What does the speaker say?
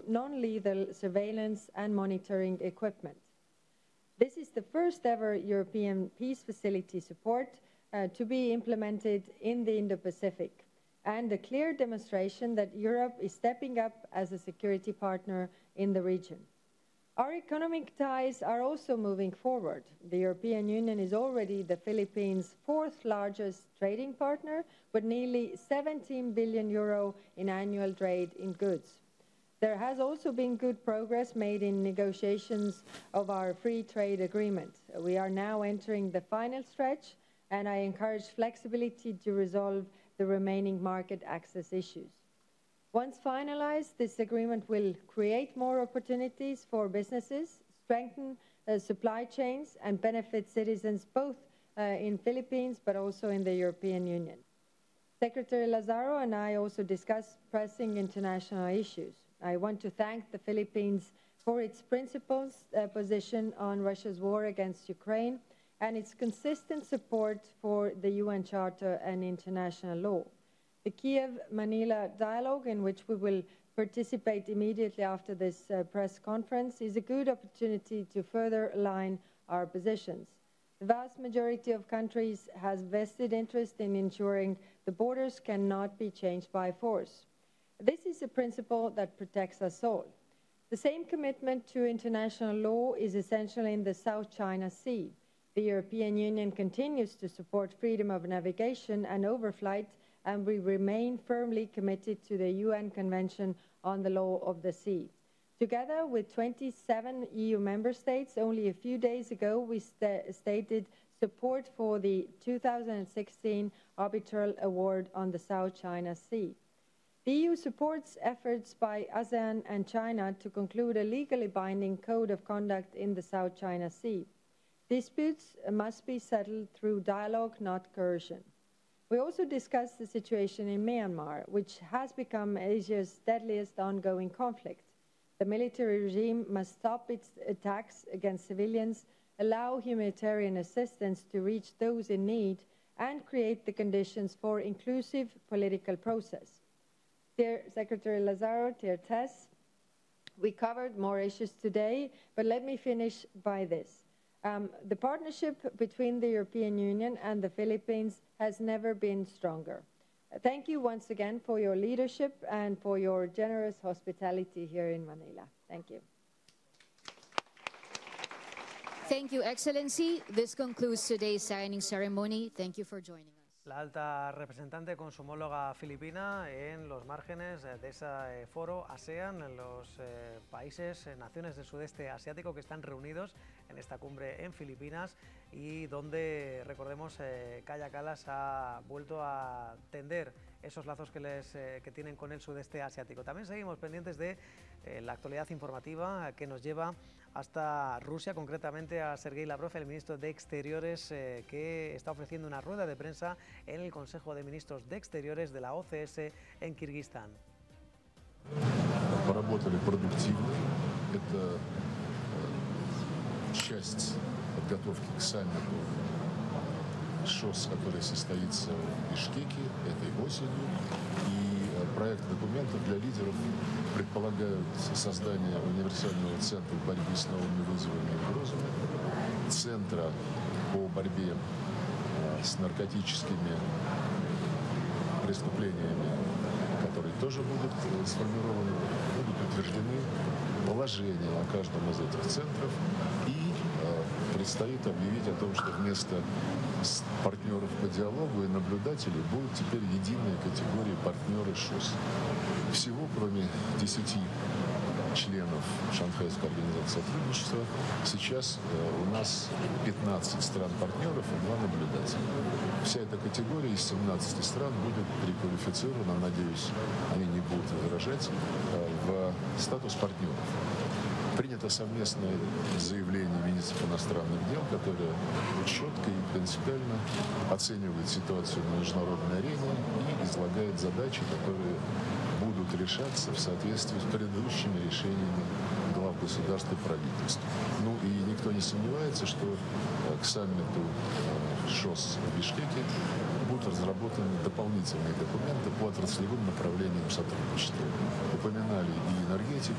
non-lethal surveillance and monitoring equipment. This is the first ever European Peace Facility support to be implemented in the Indo-Pacific, and a clear demonstration that Europe is stepping up as a security partner in the region. Our economic ties are also moving forward. The European Union is already the Philippines' fourth largest trading partner, with nearly 17 billion euro in annual trade in goods. There has also been good progress made in negotiations of our free trade agreement. We are now entering the final stretch, and I encourage flexibility to resolve the remaining market access issues. Once finalized, this agreement will create more opportunities for businesses, strengthen supply chains, and benefit citizens both in Philippines but also in the European Union. Secretary Lazaro and I also discussed pressing international issues. I want to thank the Philippines for its principled position on Russia's war against Ukraine and its consistent support for the UN Charter and international law. The Kiev-Manila dialogue, in which we will participate immediately after this press conference, is a good opportunity to further align our positions. The vast majority of countries has vested interest in ensuring the borders cannot be changed by force. This is a principle that protects us all. The same commitment to international law is essential in the South China Sea. The European Union continues to support freedom of navigation and overflight, and we remain firmly committed to the UN Convention on the Law of the Sea. Together with 27 EU member states, only a few days ago we stated support for the 2016 Arbitral Award on the South China Sea. The EU supports efforts by ASEAN and China to conclude a legally binding code of conduct in the South China Sea. Disputes must be settled through dialogue, not coercion. We also discussed the situation in Myanmar, which has become Asia's deadliest ongoing conflict. The military regime must stop its attacks against civilians, allow humanitarian assistance to reach those in need, and create the conditions for inclusive political process. Dear Secretary Lazaro, dear Tess, we covered more issues today, but let me finish by this. The partnership between the European Union and the Philippines has never been stronger. Thank you once again for your leadership and for your generous hospitality here in Manila. Thank you. Thank you, Excellency. This concludes today's signing ceremony. Thank you for joining us. La alta representante con su homóloga filipina en los márgenes de ese foro ASEAN, en los países, naciones del sudeste asiático que están reunidos en esta cumbre en Filipinas y donde, recordemos, Kaja Kallas ha vuelto a tender esos lazos que tienen con el sudeste asiático. También seguimos pendientes de la actualidad informativa que nos lleva hasta Rusia, concretamente a Sergei Lavrov, el ministro de Exteriores, que está ofreciendo una rueda de prensa en el Consejo de Ministros de Exteriores de la OCS en Kirguistán. Поработали продуктивно. Это часть подготовки к саммиту ШОС, который состоится в Бишкеке этой осенью. И проект документов для лидеров предполагают создание универсального центра борьбы с новыми вызовами и угрозами, центра по борьбе с наркотическими преступлениями, который тоже будет сформирован, будут утверждены положения о каждом из этих центров, и предстоит объявить о том, что вместо партнеров по диалогу и наблюдателей будут теперь единые категории партнеры ШОС. Всего, кроме 10 членов Шанхайской организации сотрудничества, сейчас у нас 15 стран-партнеров и 2 наблюдателя. Вся эта категория из 17 стран будет переквалифицирована, надеюсь, они не будут возражать, в статус партнеров. Принято совместное заявление министров иностранных дел, которое четко и принципиально оценивает ситуацию на международной арене и излагает задачи, которые будут решаться в соответствии с предыдущими решениями глав государств и правительств. Ну и никто не сомневается, что к саммиту ШОС в Бишкеке будут разработаны дополнительные документы по отраслевым направлениям сотрудничества. Упоминали и энергетику,